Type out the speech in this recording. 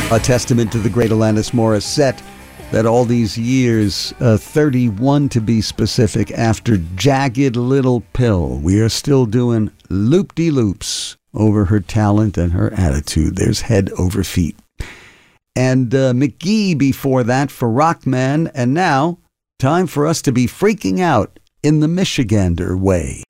A testament to the great Alanis Morissette that all these years, 31 to be specific, after Jagged Little Pill, we are still doing loop-de-loops over her talent and her attitude. There's Head Over Feet. And McGee before that for Rockman. And now, time for us to be freaking out in the Michigander way.